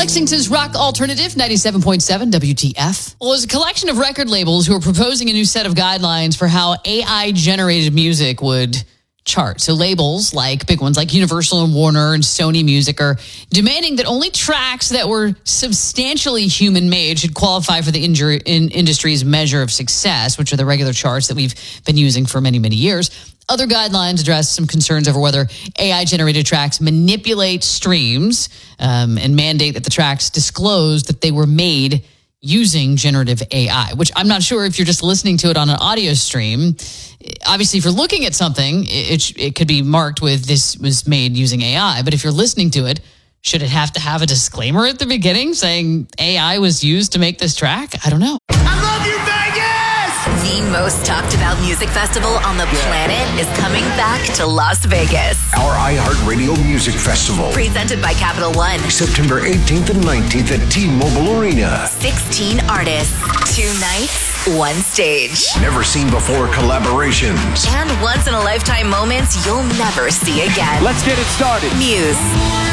Lexington's rock alternative, 97.7 WTF. Well, there's a collection of record labels who are proposing a new set of guidelines for how AI-generated music would chart. So labels like big ones like Universal and Warner and Sony Music are demanding that only tracks that were substantially human-made should qualify for the industry's measure of success, which are the regular charts that we've been using for many, many years. Other guidelines address some concerns over whether AI-generated tracks manipulate streams and mandate that the tracks disclose that they were made using generative AI, which I'm not sure if you're just listening to it on an audio stream. Obviously, if you're looking at something, it could be marked with this was made using AI. But if you're listening to it, should it have to have a disclaimer at the beginning saying AI was used to make this track? I don't know. I love you, Vegas! The most talked about music festival on the planet is coming back to Las Vegas. Our iHeartRadio Music Festival. Presented by Capital One. September 18th and 19th at T-Mobile Arena. 16 artists, 2 nights, 1 stage. Never seen before collaborations. And once-in-a-lifetime moments you'll never see again. Let's get it started. Muse,